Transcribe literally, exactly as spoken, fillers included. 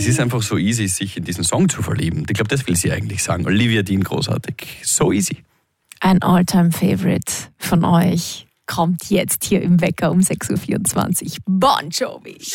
Es ist einfach so easy, sich in diesen Song zu verlieben. Ich glaube, das will sie eigentlich sagen. Olivia Dean, großartig. So easy. Ein All-Time-Favorite von euch kommt jetzt hier im Wecker um sechs Uhr vierundzwanzig. Bon Jovi.